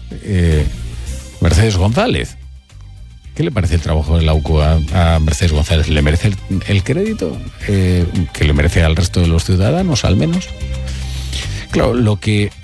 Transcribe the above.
Mercedes González. ¿Qué le parece el trabajo de la UCO a Mercedes González? ¿Le merece el crédito que le merece al resto de los ciudadanos, al menos? Claro, lo que